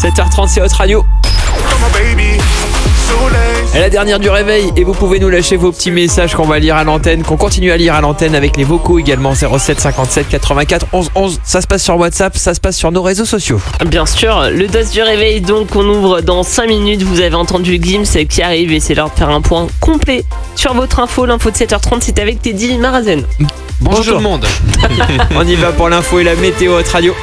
7h30, c'est Hot Radio. Et la dernière du réveil, et vous pouvez nous lâcher vos petits messages qu'on va lire à l'antenne, qu'on continue à lire à l'antenne avec les vocaux également. 07 57 84 11 11. Ça se passe sur WhatsApp, ça se passe sur nos réseaux sociaux. Bien sûr, le dos du réveil, donc on ouvre dans 5 minutes. Vous avez entendu Gims qui arrive et c'est l'heure de faire un point complet sur votre info. L'info de 7h30, c'est avec Teddy Marazen. Bonjour tout le monde. On y va pour l'info et la météo Hot Radio.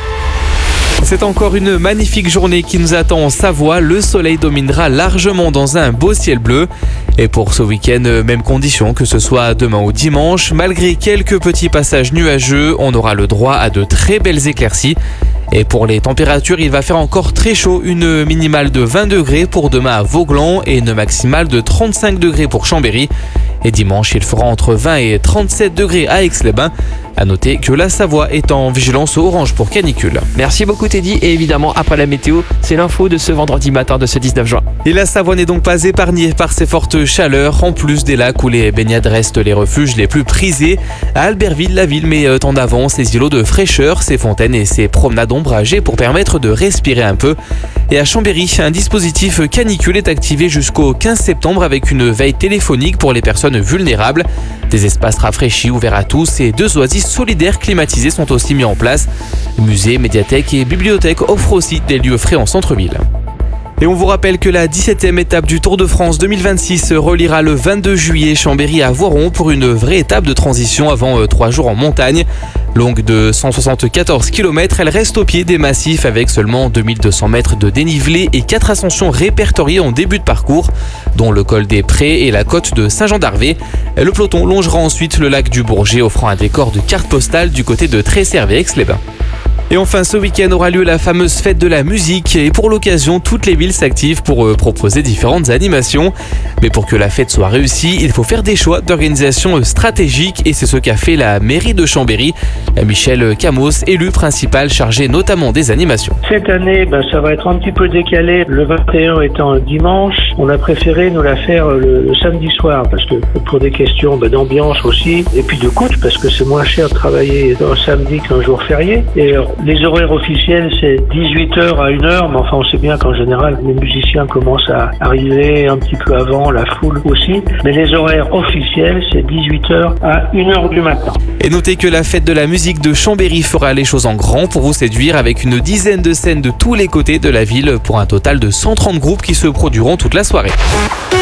C'est encore une magnifique journée qui nous attend en Savoie. Le soleil dominera largement dans un beau ciel bleu. Et pour ce week-end, même condition que ce soit demain ou dimanche. Malgré quelques petits passages nuageux, on aura le droit à de très belles éclaircies. Et pour les températures, il va faire encore très chaud. Une minimale de 20 degrés pour demain à Vauglan et une maximale de 35 degrés pour Chambéry. Et dimanche, il fera entre 20 et 37 degrés à Aix-les-Bains. A noter que la Savoie est en vigilance orange pour canicule. Merci beaucoup Teddy, et évidemment après la météo, c'est l'info de ce vendredi matin de ce 19 juin. Et la Savoie n'est donc pas épargnée par ces fortes chaleurs, en plus des lacs où les baignades restent les refuges les plus prisés. À Albertville, la ville met en avant ses îlots de fraîcheur, ses fontaines et ses promenades ombragées pour permettre de respirer un peu. Et à Chambéry, un dispositif canicule est activé jusqu'au 15 septembre avec une veille téléphonique pour les personnes vulnérables. Des espaces rafraîchis ouverts à tous et 2 oasis solidaires climatisés sont aussi mis en place. Musées, médiathèques et bibliothèques offrent aussi des lieux frais en centre-ville. Et on vous rappelle que la 17e étape du Tour de France 2026 reliera le 22 juillet Chambéry à Voiron pour une vraie étape de transition avant 3 jours en montagne. Longue de 174 km, elle reste au pied des massifs avec seulement 2200 mètres de dénivelé et 4 ascensions répertoriées en début de parcours, dont le col des Prés et la côte de Saint-Jean-d'Arvé. Le peloton longera ensuite le lac du Bourget, offrant un décor de carte postale du côté de Tresserre et Aix-les-Bains. Et enfin, ce week-end aura lieu la fameuse fête de la musique et pour l'occasion, toutes les villes s'activent pour proposer différentes animations. Mais pour que la fête soit réussie, il faut faire des choix d'organisation stratégique et c'est ce qu'a fait la mairie de Chambéry. Michel Camos, élu principal chargé notamment des animations. Cette année, ça va être un petit peu décalé, le 21 étant un dimanche. On a préféré nous la faire le samedi soir parce que pour des questions d'ambiance aussi et puis de coût parce que c'est moins cher de travailler un samedi qu'un jour férié. Et les horaires officiels, c'est 18h à 1h, mais enfin, on sait bien qu'en général, les musiciens commencent à arriver un petit peu avant, la foule aussi. Mais les horaires officiels, c'est 18h à 1h du matin. Et notez que la fête de la musique de Chambéry fera les choses en grand pour vous séduire avec une dizaine de scènes de tous les côtés de la ville pour un total de 130 groupes qui se produiront toute la soirée.